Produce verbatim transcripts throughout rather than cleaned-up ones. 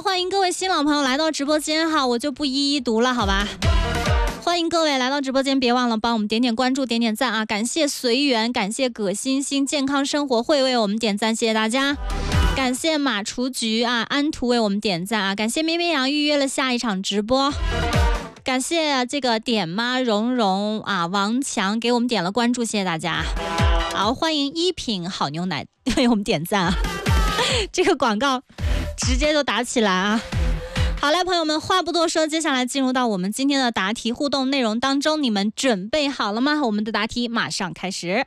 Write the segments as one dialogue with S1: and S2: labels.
S1: 来，欢迎各位新老朋友来到直播间哈，我就不一一读了，好吧？欢迎各位来到直播间，别忘了帮我们点点关注、点点赞啊！感谢随缘，感谢葛欣欣健康生活会为我们点赞，谢谢大家。感谢马雏菊啊，安图为我们点赞啊！感谢咩咩羊预约了下一场直播。感谢这个点妈蓉蓉啊，王强给我们点了关注，谢谢大家。好，欢迎一品好牛奶为我们点赞啊！这个广告直接就打起来啊！好嘞，朋友们，话不多说，接下来进入到我们今天的答题互动内容当中，你们准备好了吗？我们的答题马上开始。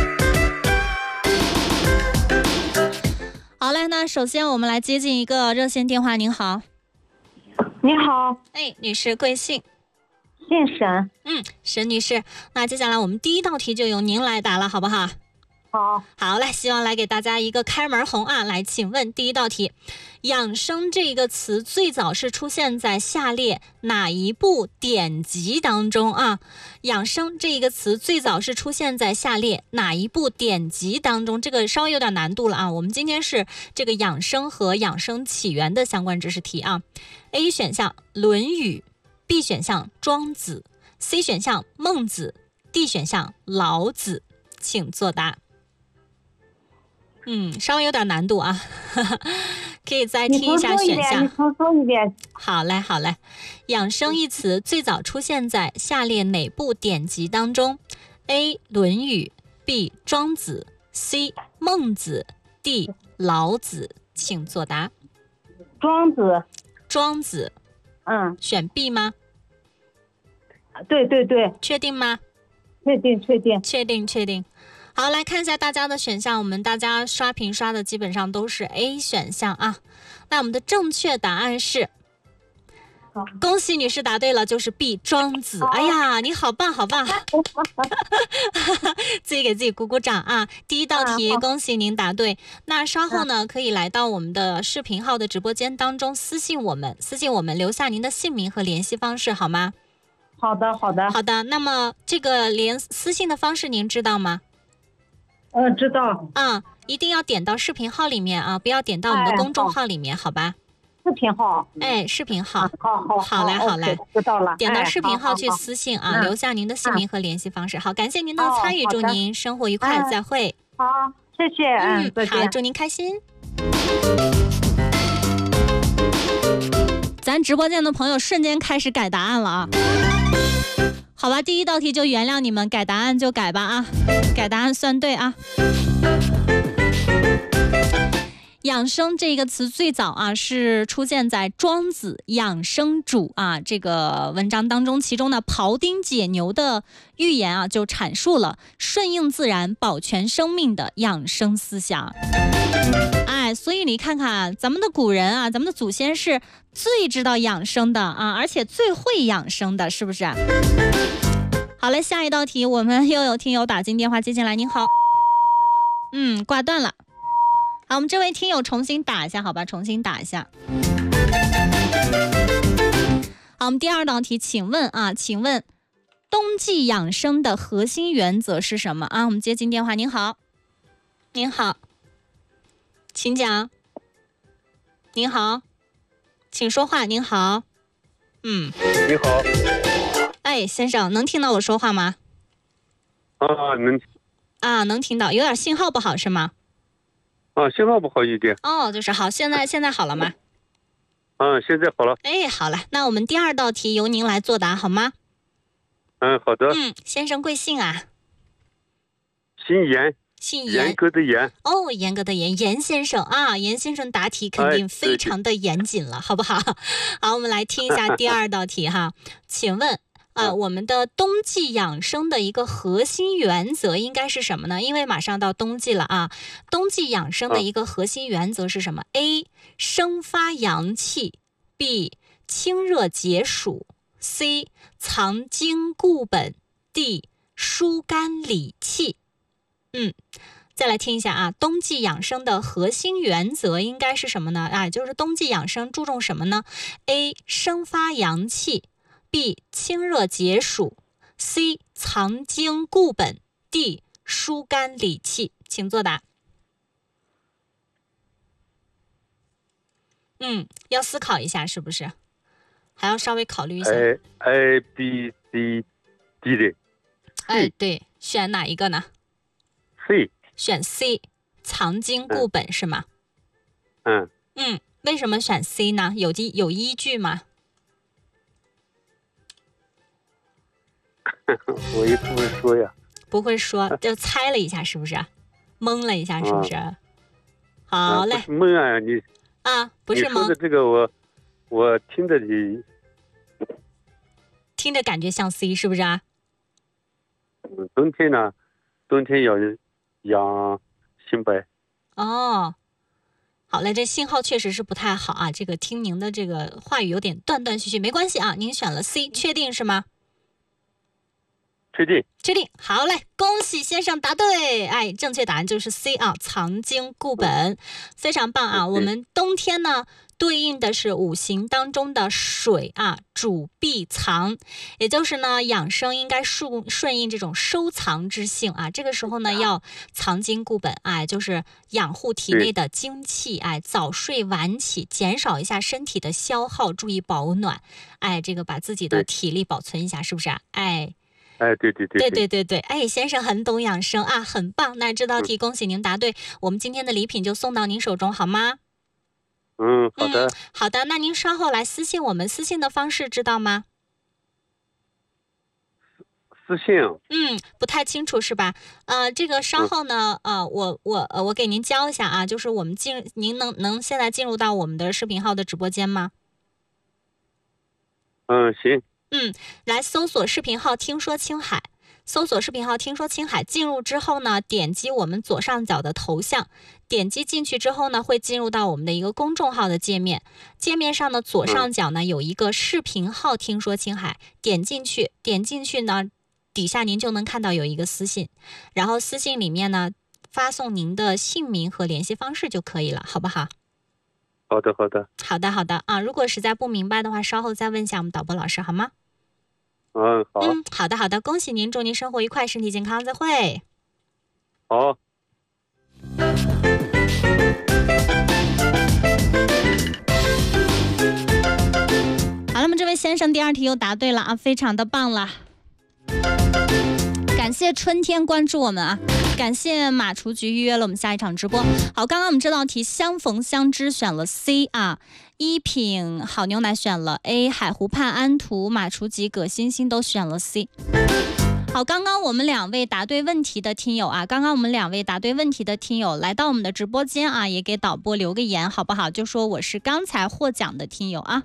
S1: 好嘞，那首先我们来接进一个热线电话。您好。
S2: 你好。
S1: 哎，女士贵姓？
S2: 姓沈。
S1: 嗯，沈女士，那接下来我们第一道题就由您来答了，好不好？
S2: 好。
S1: 好嘞，希望来给大家一个开门红啊！来，请问第一道题，养生这个词最早是出现在下列哪一部典籍当中啊？养生这个词最早是出现在下列哪一部典籍当中？这个稍微有点难度了啊！我们今天是这个养生和养生起源的相关知识题啊。A 选项《论语》，B 选项《庄子》，C 选项《孟子》，D 选项《老子》，请作答。嗯，稍微有点难度啊，可以再听一下选项。
S2: 你重说一遍。
S1: 好嘞，好嘞。养生一词最早出现在下列哪部典籍当中 ？A. 论语 B. 庄子 C. 孟子 D. 老子，请作答。
S2: 庄子。
S1: 庄子。
S2: 嗯。
S1: 选 B 吗？
S2: 对对对。
S1: 确定吗？
S2: 确定确定。
S1: 确定确定。好，来看一下大家的选项，我们大家刷屏刷的基本上都是 A 选项啊。那我们的正确答案是，恭喜女士答对了，就是 B 庄子。哎呀，你好棒好棒，自己给自己鼓鼓掌啊！第一道题，恭喜您答对。那稍后呢，可以来到我们的视频号的直播间当中私信我们，私信我们留下您的姓名和联系方式，好吗？
S2: 好的好的
S1: 好的。那么这个联私信的方式您知道吗？
S2: 嗯，知道。
S1: 啊，一定要点到视频号里面啊，不要点到我们的公众号里面，哎、好吧？
S2: 视频号。
S1: 哎，视频号。
S2: 好好
S1: 好嘞，好嘞，
S2: 知道了。
S1: 点到视频号去私信啊，留下您的姓名和联系方式。好，感谢您的参与，祝您生活愉快，再会。
S2: 好，谢谢。嗯，
S1: 好，祝您开心。咱直播间的朋友瞬间开始改答案了啊！好吧，第一道题就原谅你们，改答案就改吧啊，改答案算对啊。养生这个词最早啊是出现在《庄子养生主》啊这个文章当中，其中呢庖丁解牛的寓言啊就阐述了顺应自然、保全生命的养生思想。哎，所以你看看咱们的古人啊，咱们的祖先是最知道养生的啊，而且最会养生的，是不是？好了，下一道题我们又有听友打进电话接进来，您好。嗯，挂断了。好，我们这位听友重新打一下，好吧，重新打一下。好，我们第二道题，请问啊，请问冬季养生的核心原则是什么啊？我们接进电话，您好，您好，请讲。您好，请说话。您好，嗯，
S3: 你好。
S1: 哎，先生，能听到我说话吗？
S3: 啊，能。
S1: 啊，能听到，有点信号不好是吗？
S3: 啊，信号不好一点。
S1: 哦，就是好，现在现在好了吗？
S3: 嗯、啊，现在好了。
S1: 哎，好了，那我们第二道题由您来作答好吗？
S3: 嗯，好的。
S1: 嗯，先生贵姓啊？
S3: 姓严。
S1: 姓严。
S3: 严格的严。
S1: 哦，严格的严，严先生啊，严先生答题肯定非常的严谨了，哎、好不好？好，我们来听一下第二道题哈，请问。呃，我们的冬季养生的一个核心原则应该是什么呢？因为马上到冬季了啊，冬季养生的一个核心原则是什么 ？A. 生发阳气 B. 清热解暑 C. 藏精固本 D. 疏肝理气。嗯，再来听一下啊，冬季养生的核心原则应该是什么呢？啊，就是冬季养生注重什么呢 ？A. 生发阳气B. 清热解暑 C. 藏精固本 D. 疏肝理气，请作答。 嗯，要思考一下是不是？还要稍微考虑一下。
S3: A A B C D 的。
S1: 哎，对，选哪一个呢
S3: ？C。
S1: 选 C， 藏经固本、嗯、是吗？
S3: 嗯。
S1: 嗯，为什么选 C 呢？有依有依据吗？
S3: 我也不会说呀。
S1: 不会说，就猜了一下，是不是？蒙了一下，是不是？啊、好嘞。
S3: 啊、不是蒙啊，你
S1: 啊，不是蒙。
S3: 你说的这个我，我听着你，
S1: 听着感觉像 C， 是不是啊？
S3: 嗯，冬天呢，冬天要养心白。
S1: 哦，好嘞，这信号确实是不太好啊。这个听您的这个话语有点断断续续，没关系啊。您选了 C， 确定是吗？
S3: 确定，
S1: 确定，好嘞，恭喜先生答对，哎，正确答案就是 C 啊，藏经固本，非常棒啊。我们冬天呢，对应的是五行当中的水啊，主必藏，也就是呢，养生应该顺顺应这种收藏之性啊。这个时候呢，要藏经固本，哎，就是养护体内的精气，哎，早睡晚起，减少一下身体的消耗，注意保暖，哎，这个把自己的体力保存一下，是不是啊？哎。
S3: 哎，对对对
S1: 对对对对，哎，先生很懂养生啊，很棒。那这道题恭喜您答对，嗯、我们今天的礼品就送到您手中，好吗？
S3: 嗯，好的、
S1: 嗯。好的，那您稍后来私信我们，私信的方式知道吗？
S3: 私信？
S1: 嗯，不太清楚是吧？呃，这个稍后呢，嗯、呃，我我呃，我给您教一下啊，就是我们进，您能能现在进入到我们的视频号的直播间吗？
S3: 嗯，行。
S1: 嗯，来搜索视频号听说青海，搜索视频号听说青海，进入之后呢，点击我们左上角的头像，点击进去之后呢，会进入到我们的一个公众号的界面，界面上的左上角呢、嗯、有一个视频号听说青海，点进去，点进去呢，底下您就能看到有一个私信，然后私信里面呢发送您的姓名和联系方式就可以了，好不好？
S3: 好的好的
S1: 好的好的啊，如果实在不明白的话，稍后再问一下我们导播老师好吗？
S3: 嗯，好。
S1: 嗯，好的，好的，恭喜您，祝您生活愉快，身体健康，再会。
S3: 好。
S1: 好了，那么这位先生第二题又答对了啊，非常的棒了。感谢春天关注我们啊，感谢马厨局预约了我们下一场直播。好，刚刚我们这道题相逢相知选了 C 啊，一品好牛奶选了 A， 海湖畔安图、马厨吉、葛欣欣都选了 C。好，刚刚我们两位答对问题的听友啊，刚刚我们两位答对问题的听友来到我们的直播间啊，也给导播留个言好不好？就说我是刚才获奖的听友啊。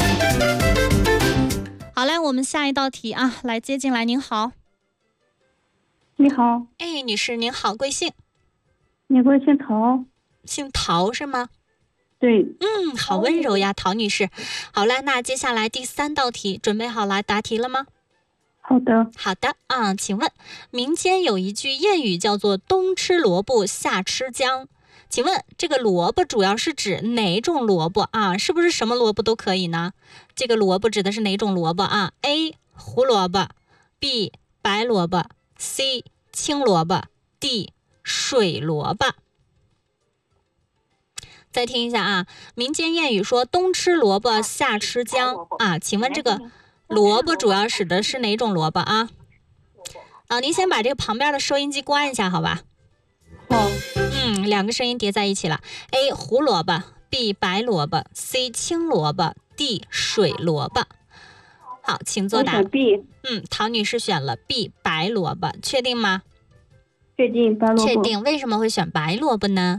S1: 好嘞，我们下一道题啊，来接进来，您好。
S2: 你好，
S1: 哎，女士您好，贵姓？
S2: 你贵姓陶？
S1: 姓陶是吗？
S2: 对。
S1: 嗯，好温柔呀，陶女士。好了，那接下来第三道题，准备好了答题了吗？
S2: 好的。
S1: 好的啊，请问民间有一句谚语叫做冬吃萝卜夏吃姜，请问这个萝卜主要是指哪种萝卜啊？是不是什么萝卜都可以呢？这个萝卜指的是哪种萝卜啊？ A 胡萝卜， B 白萝卜， C 青萝卜， D 水萝卜。再听一下啊，民间谚语说冬吃萝卜夏吃姜啊，请问这个萝卜主要指的是哪种萝卜啊？啊，您先把这个旁边的收音机关一下好吧？
S2: 好。
S1: 嗯，两个声音叠在一起了。 A 胡萝卜， B 白萝卜， C 青萝卜， D 水萝卜。好，请作答。
S2: B。
S1: 嗯，陶女士选了 B 白萝卜，确定吗？
S2: 确定，白萝卜。
S1: 确定，为什么会选白萝卜呢？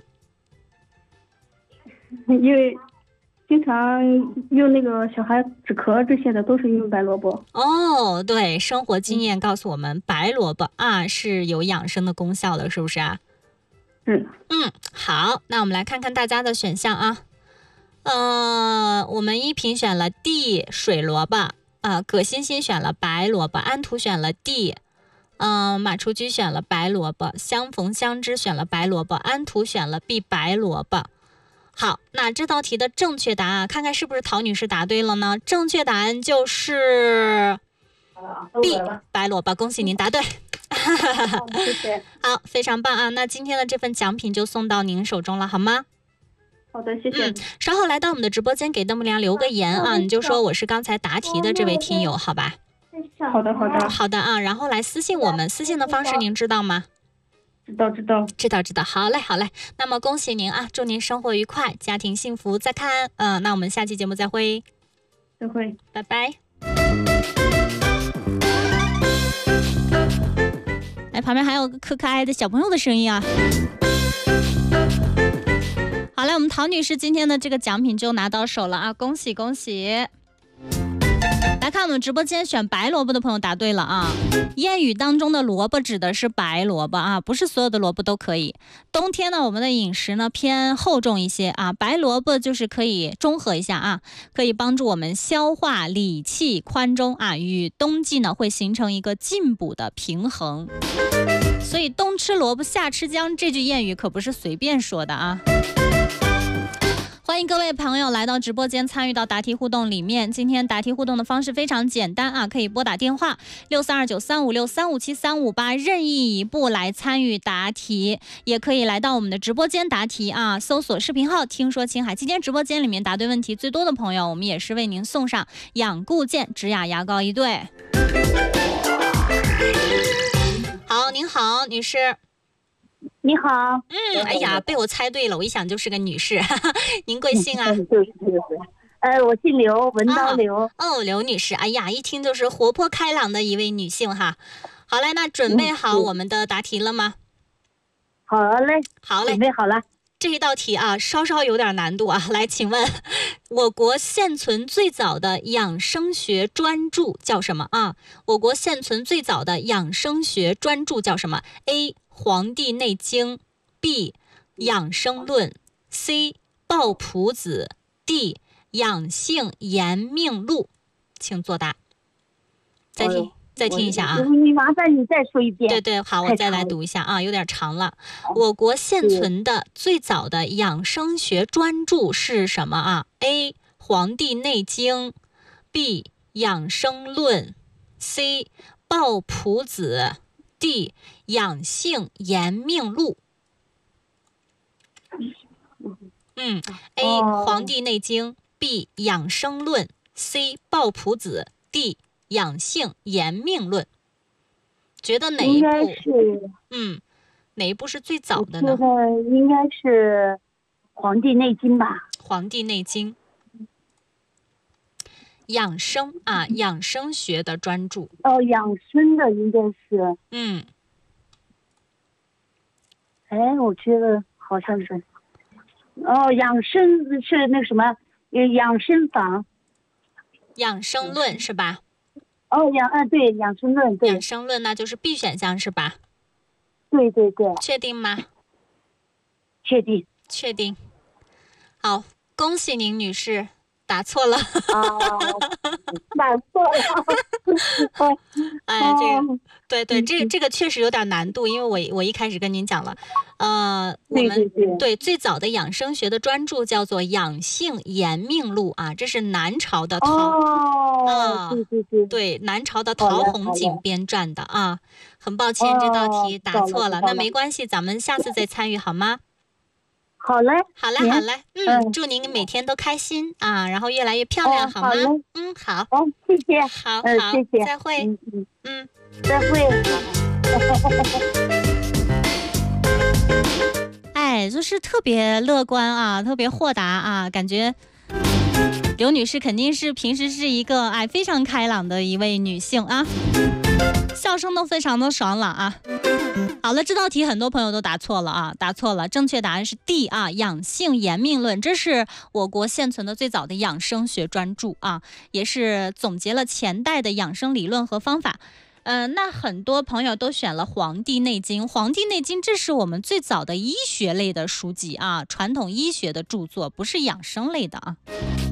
S2: 因为经常用那个小孩止咳这些的都是用白萝卜。
S1: 哦，对，生活经验告诉我们，白萝卜啊是有养生的功效的，是不是啊？
S2: 嗯
S1: 嗯，好，那我们来看看大家的选项啊。呃，我们一品选了 D 水萝卜，呃，葛欣欣选了白萝卜，安图选了 D， 嗯、呃，马厨居选了白萝卜，相逢相知选了白萝卜，安图选了 B 白萝卜。好，那这道题的正确答案，看看是不是陶女士答对了呢？正确答案就是 B 白萝卜，恭喜您答对。
S2: 好，谢谢。
S1: 好，非常棒啊！那今天的这份奖品就送到您手中了，好吗？
S2: 好的，谢谢。
S1: 嗯，稍后来到我们的直播间给邓木良留个言啊，你就说我是刚才答题的这位听友，好吧？
S2: 好的，好的，
S1: 好的啊，然后来私信我们，私信的方式您知道吗？
S2: 知道，知道，
S1: 知道，知道。好嘞，好嘞。那么恭喜您啊，祝您生活愉快，家庭幸福。再看，嗯、呃，那我们下期节目再会，
S2: 再会，
S1: 拜拜。哎，旁边还有个可可爱的小朋友的声音啊。好嘞，我们陶女士今天的这个奖品就拿到手了啊，恭喜恭喜！来看我们直播间选白萝卜的朋友答对了啊。谚语当中的萝卜指的是白萝卜啊，不是所有的萝卜都可以。冬天呢，我们的饮食呢偏厚重一些啊，白萝卜就是可以中和一下啊，可以帮助我们消化，理气宽中啊，与冬季呢会形成一个进补的平衡。所以冬吃萝卜夏吃姜这句谚语可不是随便说的啊。欢迎各位朋友来到直播间参与到答题互动里面。今天答题互动的方式非常简单啊，可以拨打电话六三二九三五六三五七三五八任意一步来参与答题，也可以来到我们的直播间答题啊，搜索视频号听说青海。今天直播间里面答对问题最多的朋友，我们也是为您送上养固健植雅牙膏一对。好，您好，女士。
S4: 你好，
S1: 嗯，哎呀，被我猜对了，我一想就是个女士。哈哈，您贵姓啊？
S4: 就是就是，呃，我姓刘，文刀刘。
S1: 哦，哦，刘女士，哎呀，一听就是活泼开朗的一位女性哈。好嘞，那准备好我们的答题了吗？
S4: 好嘞，
S1: 好嘞，
S4: 准备好了。
S1: 这一道题啊，稍稍有点难度啊。来，请问，我国现存最早的养生学专著叫什么啊？我国现存最早的养生学专著叫什么 ？A. 黄帝内经 B. 养生论 C. 抱朴子 D. 养性延命录，请作答。再听、哦、再听一下啊！
S4: 你麻烦你再说一遍。
S1: 对对，好，我再来读一下啊，有点长了。我国现存的最早的养生学专著是什么啊 ？A. 黄帝内经 B. 养生论 C. 抱朴子 D. 养性延命录。嗯 A. 黄帝内经 B. 养生论 C. 抱朴子 D. 养性延命论。觉得哪一部？嗯，哪一部是最早的呢？
S4: 我觉得应该是《黄帝内经》吧。
S1: 《黄帝内经》养生啊，养生学的专著。
S4: 哦，养生的应该是。
S1: 嗯。
S4: 哎，我觉得好像是。哦，养生是那什么？养生法。
S1: 养生论是吧？
S4: 哦，养嗯对，养生论对。
S1: 养生论那就是 B 选项是吧？
S4: 对对对。
S1: 确定吗？
S4: 确定。
S1: 确定。好，恭喜您，女士，答错了。
S4: 啊，答错了。
S1: 哎，这个，对对，这个这个确实有点难度，因为我我一开始跟您讲了，呃，我们
S4: 对, 对, 对,
S1: 对最早的养生学的专著叫做《养性延命录》啊，这是南朝的陶
S4: 哦，
S1: 啊，
S4: 对对对，
S1: 对南朝的陶弘景编撰的啊。很抱歉，这道题答错了，
S4: 哦、
S1: 那没关系，咱们下次再参与好吗？
S4: 好嘞，
S1: 好嘞，好嘞，嗯，祝您每天都开心啊，然后越来越漂亮，
S4: 哦、
S1: 好吗？
S4: 好
S1: 嗯，好，
S4: 好，谢谢，
S1: 好，
S4: 嗯、
S1: 好，
S4: 谢谢，
S1: 再会，
S4: 嗯嗯
S1: 嗯，
S4: 再会。
S1: 哎，就是特别乐观啊，特别豁达啊，感觉刘女士肯定是平时是一个哎非常开朗的一位女性啊，笑声都非常的爽朗啊。好了，这道题很多朋友都答错了啊，答错了，正确答案是 D 啊，养性延命论，这是我国现存的最早的养生学专著啊，也是总结了前代的养生理论和方法。呃，那很多朋友都选了《黄帝内经》，《黄帝内经》这是我们最早的医学类的书籍啊，传统医学的著作，不是养生类的啊。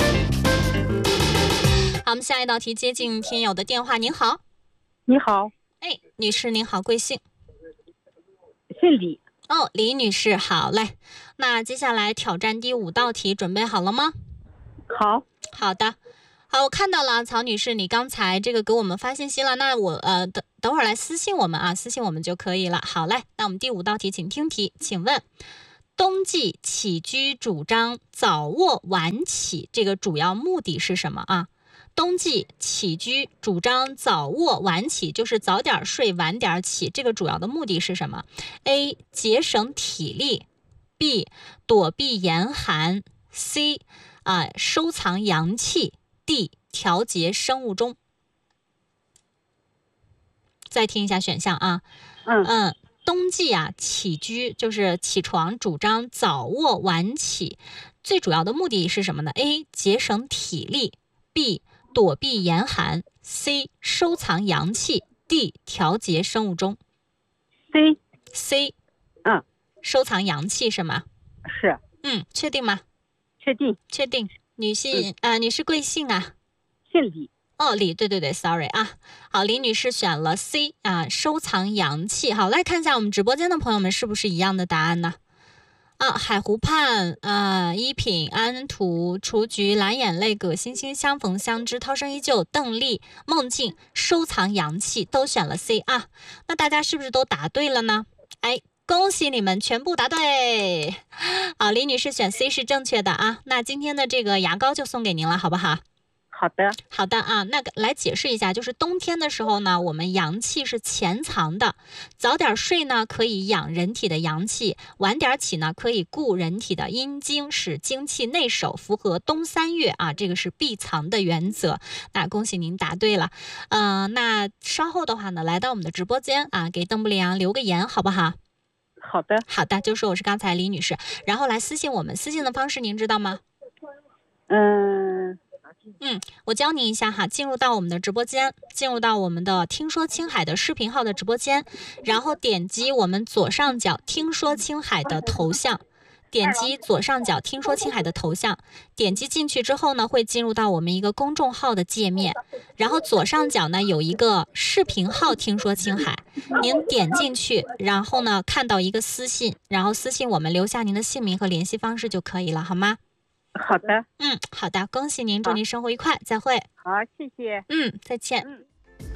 S1: 好，我们下一道题接近听友的电话。您好。
S5: 你好。
S1: 哎，女士您好，贵姓？
S5: 姓李。
S1: 哦，李女士，好嘞。那接下来挑战第五道题，准备好了吗？
S5: 好。
S1: 好的。好，我看到了，曹女士，你刚才这个给我们发信息了，那我呃等等会儿来私信我们啊，私信我们就可以了。好嘞，那我们第五道题，请听题，请问冬季起居主张早卧晚起，这个主要目的是什么啊？冬季起居主张早卧晚起，就是早点睡晚点起，这个主要的目的是什么？ A. 节省体力， B. 躲避严寒， C. 啊、收藏阳气， D. 调节生物钟。再听一下选项啊。
S4: 嗯
S1: 嗯，冬季啊起居就是起床主张早卧晚起，最主要的目的是什么呢？ A. 节省体力， B. 躲避严寒， C. 收藏阳气， D. 调节生物钟。
S4: C
S1: C.
S4: 嗯，
S1: 收藏阳气是吗？
S4: 是
S1: 嗯，确定吗？
S4: 确定。
S1: 确定。女性、呃，你是贵姓啊？
S4: 姓李。
S1: 哦，李，对对对 ，sorry 啊。好，李女士选了 C 啊，收藏阳气。好，来看一下我们直播间的朋友们是不是一样的答案呢？啊，海湖畔啊，一品、安图、雏菊、蓝眼泪、葛星星、相逢相知、涛声依旧、邓丽、梦境、收藏阳气都选了 C 啊。那大家是不是都答对了呢？哎，恭喜你们全部答对。好，李女士选 C 是正确的啊。那今天的这个牙膏就送给您了，好不好？
S4: 好的。
S1: 好的啊，那个来解释一下，就是冬天的时候呢，我们阳气是潜藏的，早点睡呢可以养人体的阳气，晚点起呢可以固人体的阴经，使精气内守，符合冬三月啊，这个是必藏的原则。那恭喜您答对了，呃，那稍后的话呢，来到我们的直播间啊，给邓布利昂留个言，好不好？
S4: 好的。
S1: 好的，就说我是刚才李女士，然后来私信我们，私信的方式您知道吗？
S4: 嗯。
S1: 嗯，我教您一下哈，进入到我们的直播间，进入到我们的听说青海的视频号的直播间，然后点击我们左上角听说青海的头像，点击左上角听说青海的头像，点击进去之后呢，会进入到我们一个公众号的界面，然后左上角呢有一个视频号听说青海，您点进去，然后呢看到一个私信，然后私信我们留下您的姓名和联系方式就可以了，好吗？
S4: 好的。
S1: 嗯，好的，恭喜您，祝您生活愉快，再会。
S4: 好，谢谢。
S1: 嗯，再见。
S4: 嗯。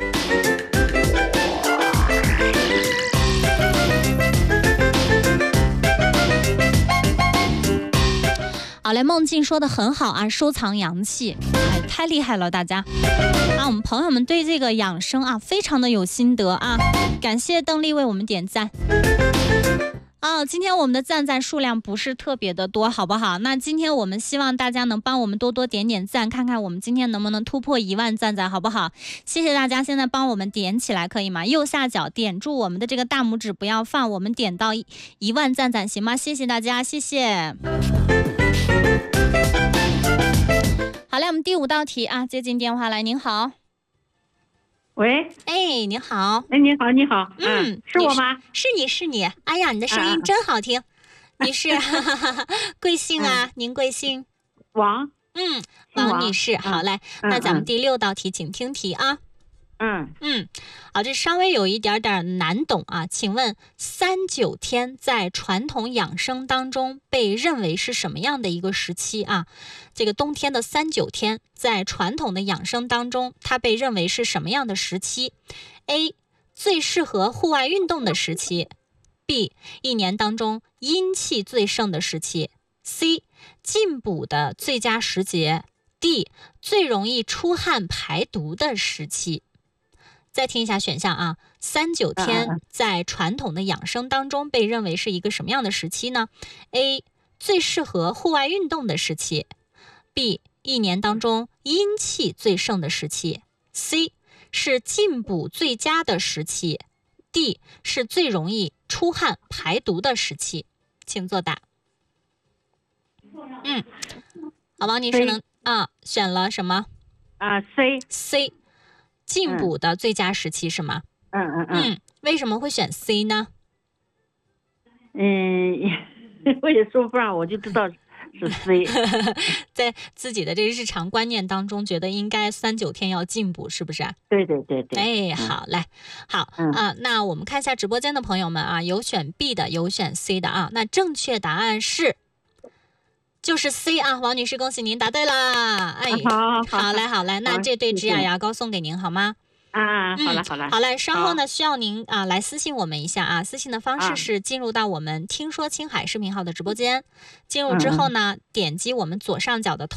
S1: 好嘞，梦境说的很好啊，收藏阳气，哎，太厉害了，大家啊！我们朋友们对这个养生啊，非常的有心得啊，感谢邓丽为我们点赞。哦，今天我们的赞赞数量不是特别的多，好不好？那今天我们希望大家能帮我们多多点点赞，看看我们今天能不能突破一万赞赞，好不好？谢谢大家，现在帮我们点起来，可以吗？右下角点住我们的这个大拇指，不要放，我们点到一一万赞赞，行吗？谢谢大家，谢谢。好嘞，我们第五道题啊，接进电话来，您好。
S5: 喂，
S1: 哎，你好。
S5: 哎，你好，你好，
S1: 嗯，
S5: 啊、是我吗？
S1: 是你是你，哎呀，你的声音真好听。啊、你是贵姓啊、嗯？您贵姓？
S5: 王。
S1: 嗯，王女士，好嘞、嗯。那咱们第六道题，请听题啊。
S5: 嗯
S1: 嗯，好，这稍微有一点点难懂啊。请问三九天在传统养生当中被认为是什么样的一个时期啊？这个冬天的三九天在传统的养生当中，它被认为是什么样的时期 ？A. 最适合户外运动的时期 B. 一年当中阴气最盛的时期 C. 进补的最佳时节 D. 最容易出汗排毒的时期。再听一下选项啊，三九天在传统的养生当中被认为是一个什么样的时期呢 ？A. 最适合户外运动的时期 B. 一年当中阴气最盛的时期 C. 是进补最佳的时期 D. 是最容易出汗排毒的时期，请作答。嗯，好，王女士能啊选了什么
S5: 啊 ？C
S1: C。进补的最佳时期是吗？
S5: 嗯嗯嗯。
S1: 嗯，为什么会选 C 呢？
S5: 嗯，我也说不上，我就知道是 C。
S1: 在自己的这个日常观念当中，觉得应该三九天要进补，是不是？
S5: 对对对对。
S1: 哎，好嘞，好、
S5: 嗯、
S1: 啊，那我们看一下直播间的朋友们啊，有选 B 的，有选 C 的啊。那正确答案是。就是 C 啊，王女士，恭喜您答对啦！哎，
S5: 好好好，
S1: 好嘞，好嘞，那这对植雅牙膏送给您好吗？
S5: 啊，好了
S1: 嗯
S5: 好了，
S1: 好嘞，稍后呢需要您啊来私信我们一下啊，私信的方式
S5: 啊
S1: 是进入到我们听说青海视频号的直播间，进入之后呢，点击我们左上角的